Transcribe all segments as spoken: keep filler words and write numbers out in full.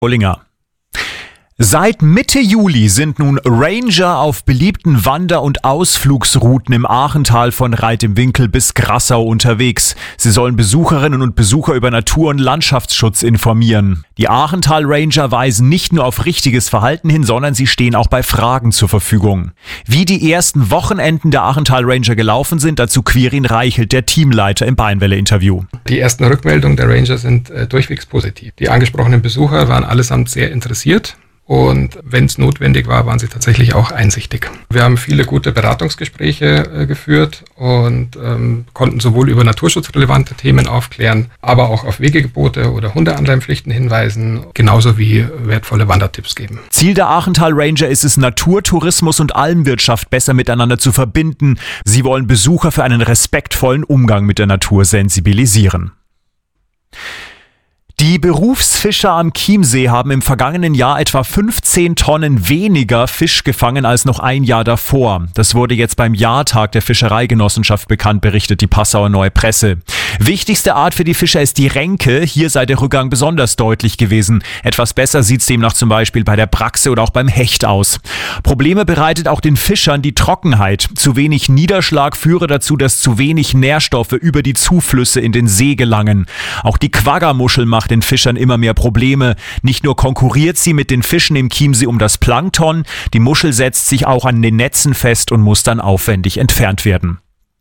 Ullinger. Seit Mitte Juli sind nun Ranger auf beliebten Wander- und Ausflugsrouten im Aachental von Reit im Winkl bis Grassau unterwegs. Sie sollen Besucherinnen und Besucher über Natur- und Landschaftsschutz informieren. Die Aachental Ranger weisen nicht nur auf richtiges Verhalten hin, sondern sie stehen auch bei Fragen zur Verfügung. Wie die ersten Wochenenden der Aachental Ranger gelaufen sind, dazu Quirin Reichelt, der Teamleiter, im Bayernwelle-Interview. Die ersten Rückmeldungen der Ranger sind äh, durchwegs positiv. Die angesprochenen Besucher waren allesamt sehr interessiert. Und wenn es notwendig war, waren sie tatsächlich auch einsichtig. Wir haben viele gute Beratungsgespräche äh, geführt und ähm, konnten sowohl über naturschutzrelevante Themen aufklären, aber auch auf Wegegebote oder Hundeanleimpflichten hinweisen, genauso wie wertvolle Wandertipps geben. Ziel der Aachental Ranger ist es, Naturtourismus und Almwirtschaft besser miteinander zu verbinden. Sie wollen Besucher für einen respektvollen Umgang mit der Natur sensibilisieren. Die Berufsfischer am Chiemsee haben im vergangenen Jahr etwa fünfzehn Tonnen weniger Fisch gefangen als noch ein Jahr davor. Das wurde jetzt beim Jahrtag der Fischereigenossenschaft bekannt, berichtet die Passauer Neue Presse. Wichtigste Art für die Fischer ist die Renke. Hier sei der Rückgang besonders deutlich gewesen. Etwas besser sieht es demnach zum Beispiel bei der Brachse oder auch beim Hecht aus. Probleme bereitet auch den Fischern die Trockenheit. Zu wenig Niederschlag führe dazu, dass zu wenig Nährstoffe über die Zuflüsse in den See gelangen. Auch die Quaggermuschel macht den Fischern immer mehr Probleme. Nicht nur konkurriert sie mit den Fischen im Chiemsee um das Plankton, die Muschel setzt sich auch an den Netzen fest und muss dann aufwendig entfernt werden.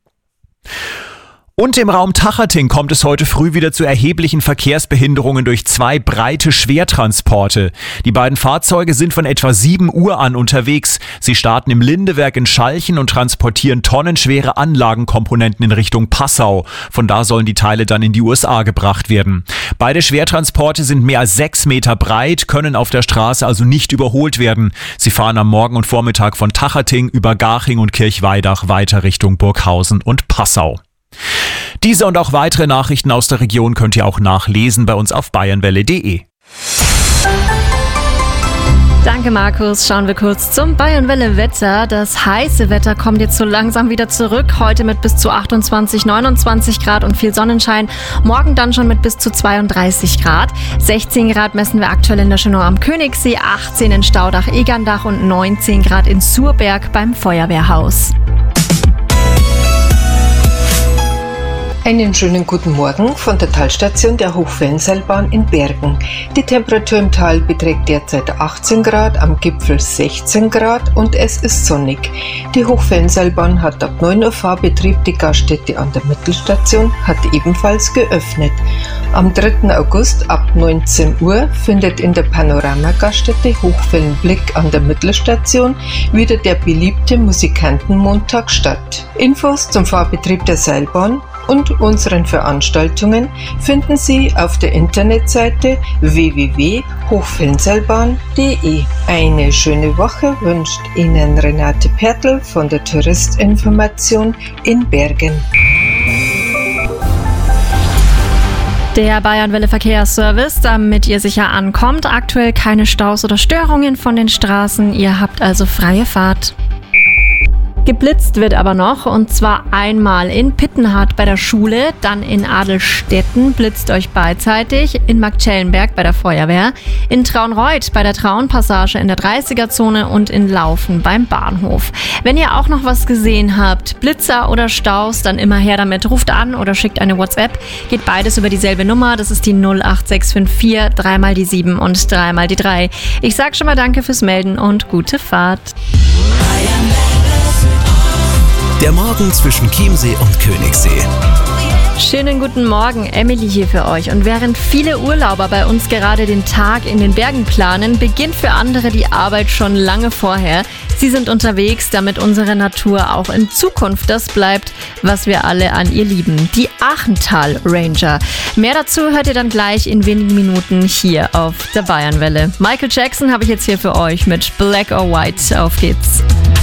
Und im Raum Tachating kommt es heute früh wieder zu erheblichen Verkehrsbehinderungen durch zwei breite Schwertransporte. Die beiden Fahrzeuge sind von etwa sieben Uhr an unterwegs. Sie starten im Lindewerk in Schalchen und transportieren tonnenschwere Anlagenkomponenten in Richtung Passau. Von da sollen die Teile dann in die U S A gebracht werden. Beide Schwertransporte sind mehr als sechs Meter breit, können auf der Straße also nicht überholt werden. Sie fahren am Morgen und Vormittag von Tachating über Garching und Kirchweidach weiter Richtung Burghausen und Passau. Diese und auch weitere Nachrichten aus der Region könnt ihr auch nachlesen bei uns auf bayernwelle punkt de. Danke, Markus. Schauen wir kurz zum Bayernwelle-Wetter. Das heiße Wetter kommt jetzt so langsam wieder zurück. Heute mit bis zu achtundzwanzig, neunundzwanzig Grad und viel Sonnenschein. Morgen dann schon mit bis zu zweiunddreißig Grad. sechzehn Grad messen wir aktuell in der Schönau am Königssee, achtzehn in Staudach-Egerndach und neunzehn Grad in Surberg beim Feuerwehrhaus. Einen schönen guten Morgen von der Talstation der Hochwellenseilbahn in Bergen. Die Temperatur im Tal beträgt derzeit achtzehn Grad, am Gipfel sechzehn Grad und es ist sonnig. Die Hochwellenseilbahn hat ab neun Uhr Fahrbetrieb, die Gaststätte an der Mittelstation hat ebenfalls geöffnet. Am dritten August ab neunzehn Uhr findet in der Panorama-Gaststätte Hochwellenblick an der Mittelstation wieder der beliebte Musikantenmontag statt. Infos zum Fahrbetrieb der Seilbahn und unseren Veranstaltungen finden Sie auf der Internetseite w w w punkt hochwellenseilbahn punkt de. Eine schöne Woche wünscht Ihnen Renate Pertl von der Touristinformation in Bergen. Der Bayernwelle Verkehrsservice, damit ihr sicher ankommt. Aktuell keine Staus oder Störungen von den Straßen. Ihr habt also freie Fahrt. Geblitzt wird aber noch, und zwar einmal in Pittenhardt bei der Schule, dann in Adelstetten, blitzt euch beidseitig, in Marktschellenberg bei der Feuerwehr, in Traunreut bei der Traunpassage in der dreißiger-Zone und in Laufen beim Bahnhof. Wenn ihr auch noch was gesehen habt, Blitzer oder Staus, dann immer her damit, ruft an oder schickt eine WhatsApp. Geht beides über dieselbe Nummer, das ist die null acht sechs fünf vier, dreimal die sieben und dreimal die drei. Ich sag schon mal danke fürs Melden und gute Fahrt. Der Morgen zwischen Chiemsee und Königssee. Schönen guten Morgen, Emily hier für euch. Und während viele Urlauber bei uns gerade den Tag in den Bergen planen, beginnt für andere die Arbeit schon lange vorher. Sie sind unterwegs, damit unsere Natur auch in Zukunft das bleibt, was wir alle an ihr lieben. Die Aachental Ranger. Mehr dazu hört ihr dann gleich in wenigen Minuten hier auf der Bayernwelle. Michael Jackson habe ich jetzt hier für euch mit Black or White. Auf geht's.